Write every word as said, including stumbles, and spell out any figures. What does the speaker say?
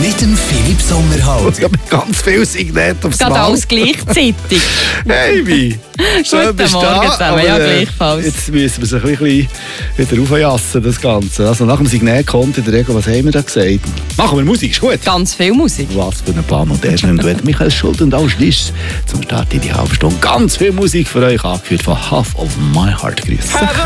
mit dem Philipp Sommerhalder. Ich habe ganz viele Signate aufs Gerade Mal. alles gleichzeitig. Hey, wie? Schön, Guten bist du Morgen da, zusammen, aber, ja, äh, gleichfalls. Jetzt müssen wir es ein bisschen wieder aufjassen, das Ganze. Also nach dem Signal kommt in der Regel, was haben wir da gesagt? Machen wir Musik, ist gut. Ganz viel Musik. Was für ein Plan. Und erst nimmt Duett Michael Schuld und auch Schliss zum Start in die halbe Stunde. Ganz viel Musik für euch, angeführt von Half of My Heart. Grüße.